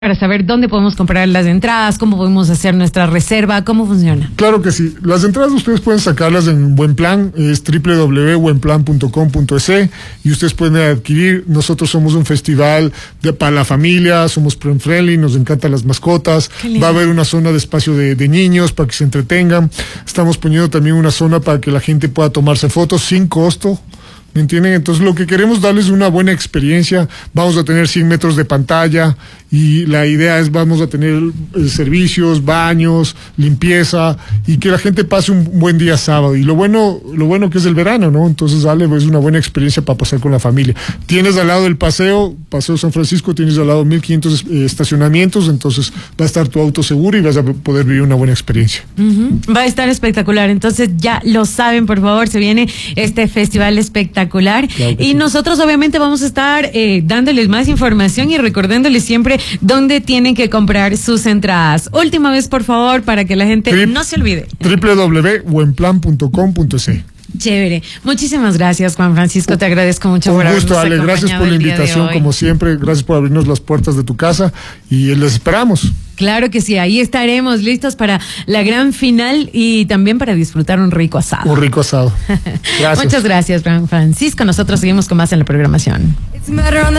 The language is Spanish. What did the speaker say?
para saber dónde podemos comprar las entradas, cómo podemos hacer nuestra reserva, cómo funciona. Claro que sí. Las entradas ustedes pueden sacarlas en Buenplan, es www.buenplan.com.es y ustedes pueden adquirir. Nosotros somos un festival para la familia, somos friendly, nos encantan las mascotas. Va a haber una zona de espacio de niños para que se entretengan. Estamos poniendo también una zona para que la gente pueda tomarse fotos sin costo. ¿Me entienden? Entonces lo que queremos darles es una buena experiencia. Vamos a tener 100 metros de pantalla y la idea es vamos a tener servicios, baños, limpieza y que la gente pase un buen día sábado. Y lo bueno que es el verano, ¿no? Entonces dale, es una buena experiencia para pasar con la familia. Tienes al lado el Paseo San Francisco, tienes al lado 1500 estacionamientos, entonces va a estar tu auto seguro y vas a poder vivir una buena experiencia. Va a estar espectacular. Entonces ya lo saben, por favor, se viene este festival espectacular. Claro y sí. Nosotros obviamente vamos a estar dándoles más información y recordándoles siempre dónde tienen que comprar sus entradas. Última vez, por favor, para que la gente no se olvide. www.buenplan.com.es. Chévere. Muchísimas gracias, Juan Francisco. Te agradezco mucho por habernos acompañado. Un gusto, Ale. Gracias por la invitación, como siempre. Gracias por abrirnos las puertas de tu casa y les esperamos. Claro que sí, ahí estaremos listos para la gran final y también para disfrutar un rico asado. Un rico asado. Gracias. Muchas gracias, Juan Francisco. Nosotros seguimos con más en la programación.